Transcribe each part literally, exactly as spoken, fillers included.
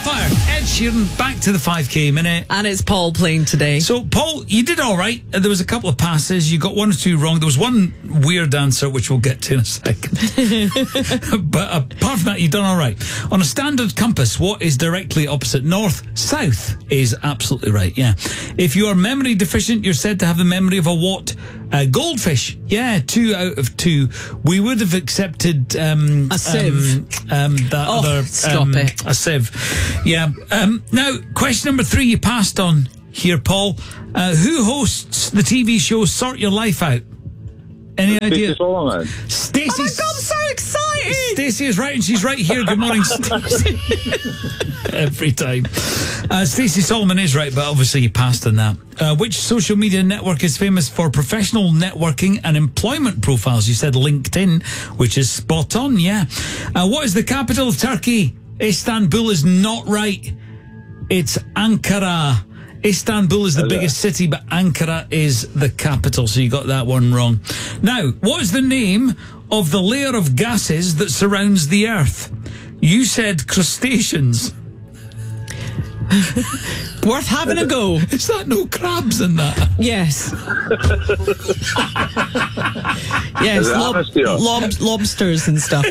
Sapphire, Ed Sheeran, back to the five K minute. And it's Paul playing today. So, Paul, you did all right. There was a couple of passes. You got one or two wrong. There was one weird answer, which we'll get to in a second. But apart from that, you've done all right. On a standard compass, what is directly opposite north? South is absolutely right, yeah. If you are memory deficient, you're said to have the memory of a what? A goldfish. Yeah, two out of two. We would have accepted... Um, a sieve. Um, um, that oh, other... stop um, it. A sieve. Yeah. Um, now, question number three you passed on here, Paul. Uh, who hosts the T V show Sort Your Life Out? Any idea? Stacey Solomon. Stacey. Oh my God, I'm so excited! Stacey is right, and she's right here. Good morning, Stacey. Every time. Uh, Stacey Solomon is right, but obviously you passed on that. Uh, which social media network is famous for professional networking and employment profiles? You said LinkedIn, which is spot on, yeah. Uh, what is the capital of Turkey? Istanbul is not right. It's Ankara. Istanbul is the biggest city, but Ankara is the capital, so you got that one wrong. Now, what is the name of the layer of gases that surrounds the Earth? You said crustaceans. Worth having a go. Is that no crabs in that? Yes. Yes, lob- lob- lobsters and stuff.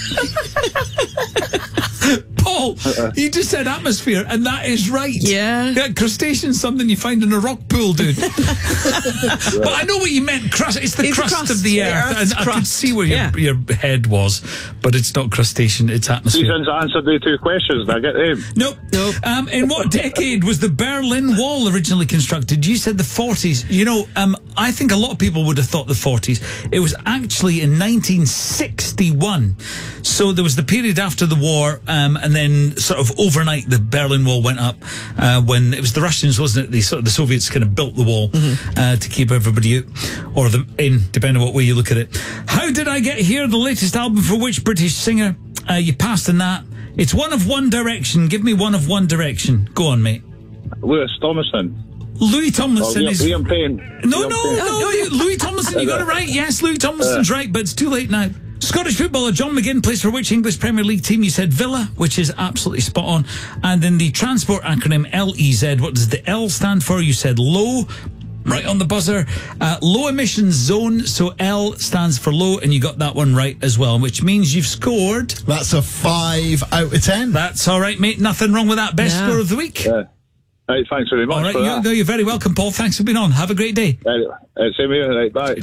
Paul, you just said atmosphere, and that is right. Yeah. Yeah, crustaceans, something you find in a rock pool, dude. But I know what you meant. Crust. It's the It's crust, crust, of the the earth. Earth's And I could crust. see where your, Yeah. your head was, but it's not crustacean, it's atmosphere. Stephen's answered the two questions. Did I get them? Nope. Nope. Um, in what decade was the Berlin Wall originally constructed? You said the forties. You know, um, I think a lot of people would have thought the forties. It was actually in nineteen sixty-one. So there was the period after the war, um, and then sort of overnight the Berlin Wall went up uh, when it was the Russians, wasn't it? The sort of the Soviets kind of built the wall mm-hmm. uh, to keep everybody out, or them in, depending on what way you look at it. How Did I Get Here? The latest album for which British singer? Uh, you passed on that. It's one of One Direction. Give me one of One Direction. Go on, mate. Louis Tomlinson. Louis Tomlinson oh, is... Liam Payne. No, Liam no, Payne. no, you, Louis Tomlinson, you got it right. Yes, Louis Tomlinson's right, but it's too late now. Scottish footballer John McGinn plays for which English Premier League team? You said Villa, which is absolutely spot on. And in the transport acronym L E Z, what does the L stand for? You said low. Right on the buzzer. Uh, low emissions zone, so L stands for low, and you got that one right as well, which means you've scored... That's a five out of ten. That's all right, mate. Nothing wrong with that. Best Yeah. score of the week. Yeah. Right, thanks very much All right, for you, that. no, you're very welcome, Paul. Thanks for being on. Have a great day. Right, uh, same here. Right, bye.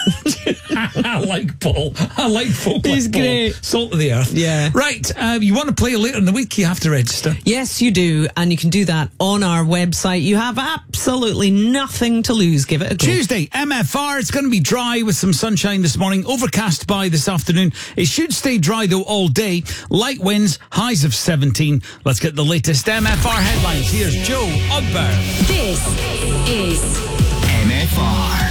I like Paul. I like folk He's like Paul. great. Salt of the earth. Yeah. Right, uh, you want to play later in the week, you have to register. Yes, you do. And you can do that on our website. You have absolutely nothing to lose. Give it a go. Tuesday, M F R. It's going to be dry with some sunshine this morning. Overcast by this afternoon. It should stay dry, though, all day. Light winds, highs of seventeen. Let's get the latest M F R headlines. Here's Joe Ogbar. This is M F R.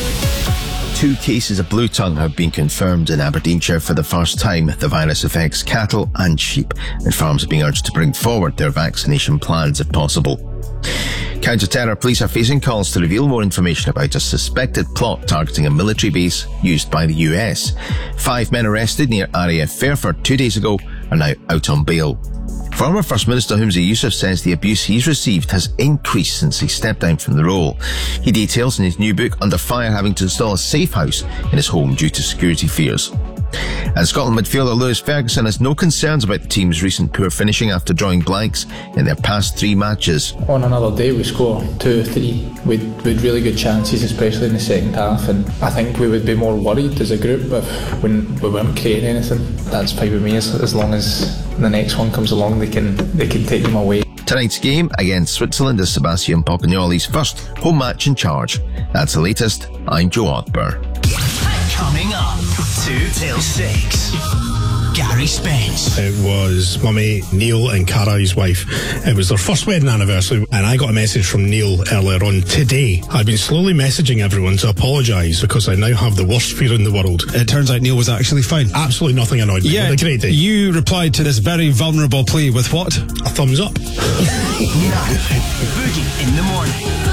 Two cases of blue tongue have been confirmed in Aberdeenshire for the first time. The virus affects cattle and sheep, and farms are being urged to bring forward their vaccination plans if possible. Counter-terror police are facing calls to reveal more information about a suspected plot targeting a military base used by the U S. Five men arrested near R A F Fairford two days ago are now out on bail. Former First Minister Humza Yousaf says the abuse he's received has increased since he stepped down from the role. He details in his new book Under Fire having to install a safe house in his home due to security fears. And Scotland midfielder Lewis Ferguson has no concerns about the team's recent poor finishing after drawing blanks in their past three matches. On another day we score two or three with, with really good chances, especially in the second half, and I think we would be more worried as a group if when we weren't creating anything. That's fine with me as, as long as the next one comes along they can they can take them away. Tonight's game against Switzerland is Sebastian Pompagnoli's first home match in charge. That's the latest. I'm Joe Ogbar. Coming up, two till six. Gary Spence. It was my mate Neil and Cara, his wife. It was their first wedding anniversary, and I got a message from Neil earlier on today. I've been slowly messaging everyone to apologise because I now have the worst fear in the world. It turns out Neil was actually fine. Absolutely nothing annoyed me. Yeah, What a great day. You replied to this very vulnerable plea with what? A thumbs up. Now, Boogie in the morning.